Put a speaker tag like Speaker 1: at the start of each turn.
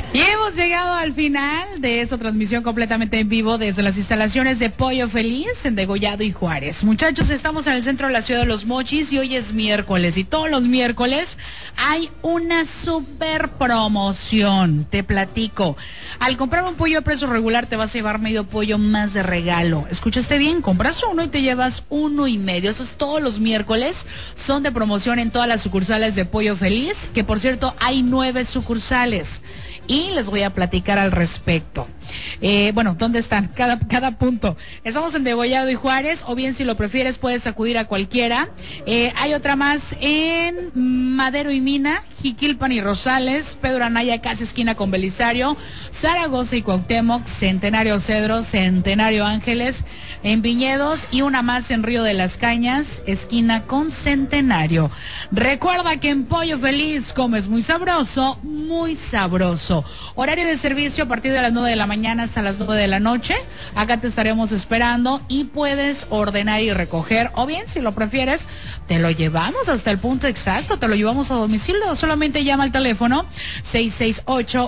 Speaker 1: Y hemos llegado al final de esta transmisión completamente en vivo desde las instalaciones de Pollo Feliz en Degollado y Juárez. Muchachos, estamos en el centro de la ciudad de Los Mochis y hoy es miércoles y todos los miércoles hay una super promoción. Te platico. Al comprar un pollo a precio regular te vas a llevar medio pollo más de regalo. ¿Escuchaste bien? Compras uno y te llevas 1.5. Eso es todos los miércoles. Son de promoción en todas las sucursales de Pollo Feliz, que por cierto hay 9 sucursales. Y les voy a platicar al respecto. ¿Dónde están? Cada punto. Estamos en Degollado y Juárez, o bien si lo prefieres puedes acudir a cualquiera. Hay otra más en Madero y Mina, Jiquilpan y Rosales, Pedro Anaya, casi esquina con Belisario, Zaragoza y Cuauhtémoc, Centenario Cedro, Centenario Ángeles, en Viñedos, y una más en Río de las Cañas, esquina con Centenario. Recuerda que en Pollo Feliz comes muy sabroso, muy sabroso. Horario de servicio a partir de las 9 de la mañana hasta las 9 de la noche. Acá te estaremos esperando y puedes ordenar y recoger, o bien si lo prefieres te lo llevamos hasta el punto exacto, te lo llevamos a domicilio. Solamente llama al teléfono 668